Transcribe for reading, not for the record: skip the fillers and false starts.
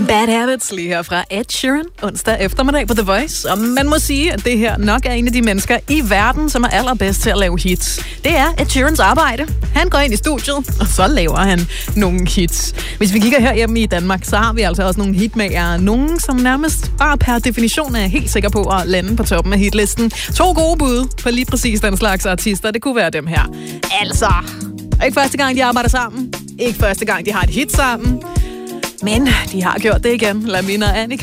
Bad Habits lige her fra Ed Sheeran, onsdag eftermiddag på The Voice. Og man må sige, at det her nok er en af de mennesker i verden, som er allerbedst til at lave hits. Det er Ed Sheerans arbejde. Han går ind i studiet, og så laver han nogle hits. Hvis vi kigger her hjemme i Danmark, så har vi altså også nogle hitmager. Nogle, som nærmest bare per definition er helt sikker på at lande på toppen af hitlisten. 2 gode bud på lige præcis den slags artister. Det kunne være dem her. Altså, ikke første gang, de arbejder sammen. Ikke første gang, de har et hit sammen. Men de har gjort det igen. Lamina og Annika.